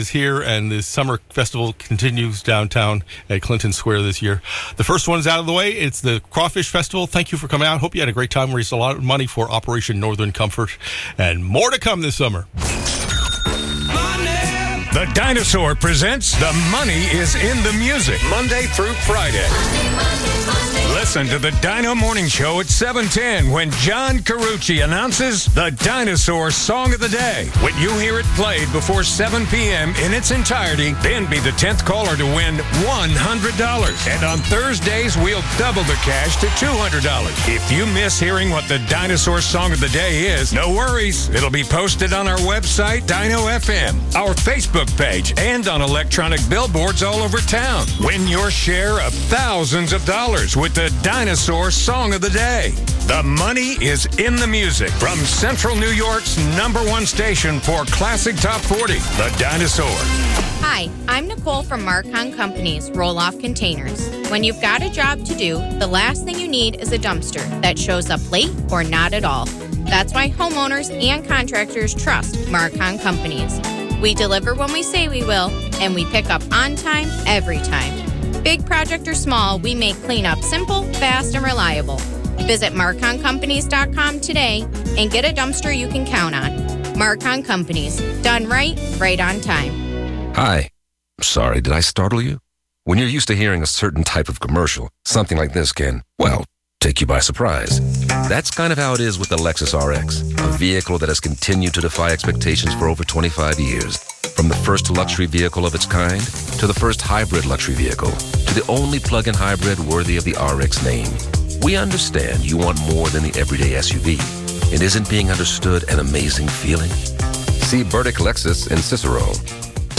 is here, and the summer festival continues downtown at Clinton Square this year. The first one's out of the way. It's the Crawfish Festival. Thank you for coming out. Hope you had a great time. Raised a lot of money for Operation Northern Comfort, and more to come this summer. The Dinosaur presents The Money is in the Music, Monday through Friday. Listen to the Dino Morning Show at 7:10 when John Carucci announces the Dinosaur Song of the Day. When you hear it played before 7 p.m. in its entirety, then be the 10th caller to win $100. And on Thursdays, we'll double the cash to $200. If you miss hearing what the Dinosaur Song of the Day is, no worries. It'll be posted on our website, Dino FM, our Facebook page, and on electronic billboards all over town. Win your share of thousands of dollars with the Dinosaur Song of the Day. The Money is in the Music from Central New York's #1 station for Classic Top 40, The Dinosaur. Hi, I'm Nicole from Marcon Companies Roll-Off Containers. When you've got a job to do, the last thing you need is a dumpster that shows up late or not at all. That's why homeowners and contractors trust Marcon Companies. We deliver when we say we will, and we pick up on time, every time. Big project or small, we make cleanup simple, fast, and reliable. Visit MarconCompanies.com today and get a dumpster you can count on. Marcon Companies. Done right, right on time. Hi. Sorry, did I startle you? When you're used to hearing a certain type of commercial, something like this can, well, take you by surprise. That's kind of how it is with the Lexus RX, a vehicle that has continued to defy expectations for over 25 years. From the first luxury vehicle of its kind, to the first hybrid luxury vehicle, to the only plug-in hybrid worthy of the RX name. We understand you want more than the everyday SUV. And isn't being understood an amazing feeling? See Burdick Lexus in Cicero.